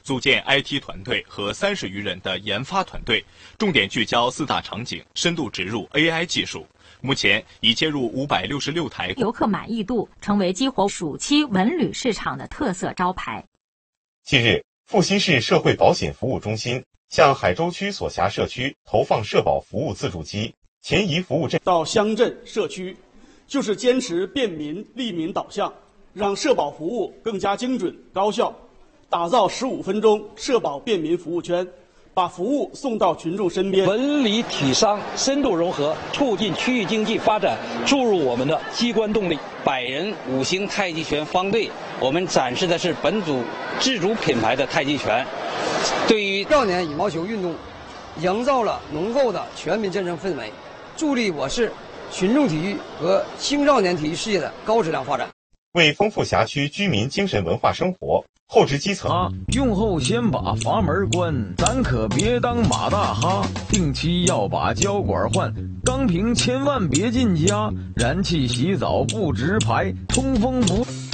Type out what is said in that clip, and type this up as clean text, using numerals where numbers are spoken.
组建 IT 团队和30余人的研发团队，重点聚焦4大场景，深度植入 AI 技术。目前已接入566台。 游客满意度成为激活暑期文旅市场的特色招牌。 近日，阜新市社会保险服务中心向海州区所辖社区投放社保服务自助机，前移服务镇到乡镇社区，就是坚持便民利民导向，让社保服务更加精准高效，打造15分钟社保便民服务圈，把服务送到群众身边。 文旅体商深度融合，促进区域经济发展，注入我们的机关动力。100人5星太极拳方队，我们展示的是本组自主品牌的太极拳。对于少年羽毛球运动，营造了浓厚的全民健身氛围，助力我市群众体育和青少年体育事业的高质量发展。 为丰富辖区居民精神文化生活，厚植基层。 用后先把阀门关，咱可别当马大哈。定期要把胶管换，钢瓶千万别进家。燃气洗澡不直排，通风不。